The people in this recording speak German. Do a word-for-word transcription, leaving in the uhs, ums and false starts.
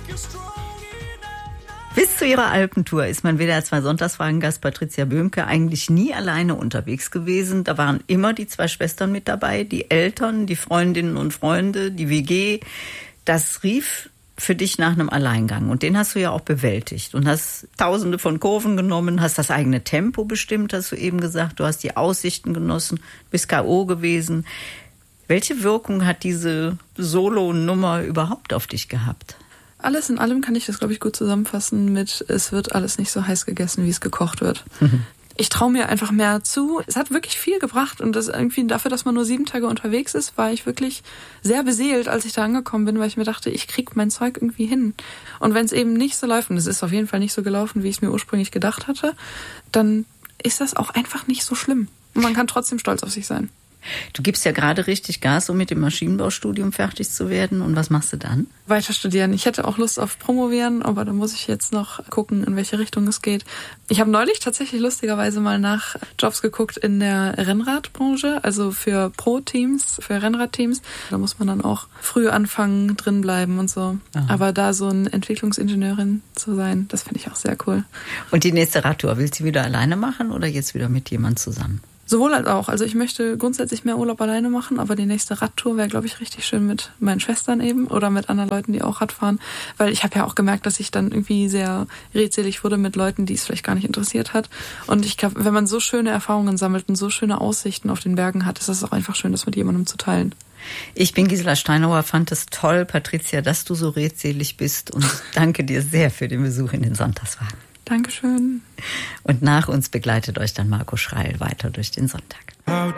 Bis zu ihrer Alpentour ist mein W D R zwei Sonntagsfragengast Patricia Böhmke eigentlich nie alleine unterwegs gewesen. Da waren immer die zwei Schwestern mit dabei, die Eltern, die Freundinnen und Freunde, die W G. Das rief für dich nach einem Alleingang. Und den hast du ja auch bewältigt und hast tausende von Kurven genommen, hast das eigene Tempo bestimmt, hast du eben gesagt. Du hast die Aussichten genossen, bist K O gewesen. Welche Wirkung hat diese Solo-Nummer überhaupt auf dich gehabt? Alles in allem kann ich das, glaube ich, gut zusammenfassen mit, es wird alles nicht so heiß gegessen, wie es gekocht wird. Mhm. Ich traue mir einfach mehr zu. Es hat wirklich viel gebracht und das irgendwie dafür, dass man nur sieben Tage unterwegs ist, war ich wirklich sehr beseelt, als ich da angekommen bin, weil ich mir dachte, ich krieg mein Zeug irgendwie hin. Und wenn es eben nicht so läuft, und es ist auf jeden Fall nicht so gelaufen, wie ich es mir ursprünglich gedacht hatte, dann ist das auch einfach nicht so schlimm. Und man kann trotzdem stolz auf sich sein. Du gibst ja gerade richtig Gas, um mit dem Maschinenbaustudium fertig zu werden. Und was machst du dann? Weiter studieren. Ich hätte auch Lust auf Promovieren, aber da muss ich jetzt noch gucken, in welche Richtung es geht. Ich habe neulich tatsächlich lustigerweise mal nach Jobs geguckt in der Rennradbranche, also für Pro-Teams, für Rennradteams. Da muss man dann auch früh anfangen, drin bleiben und so. Aha. Aber da so eine Entwicklungsingenieurin zu sein, das finde ich auch sehr cool. Und die nächste Radtour, willst du wieder alleine machen oder jetzt wieder mit jemand zusammen? Sowohl als auch. Also ich möchte grundsätzlich mehr Urlaub alleine machen, aber die nächste Radtour wäre, glaube ich, richtig schön mit meinen Schwestern eben oder mit anderen Leuten, die auch Rad fahren. Weil ich habe ja auch gemerkt, dass ich dann irgendwie sehr redselig wurde mit Leuten, die es vielleicht gar nicht interessiert hat. Und ich glaube, wenn man so schöne Erfahrungen sammelt und so schöne Aussichten auf den Bergen hat, ist es auch einfach schön, das mit jemandem zu teilen. Ich bin Gisela Steinauer, fand es toll, Patricia, dass du so redselig bist und danke dir sehr für den Besuch in den Sonntagsfragen. Dankeschön. Und nach uns begleitet euch dann Marco Schreil weiter durch den Sonntag.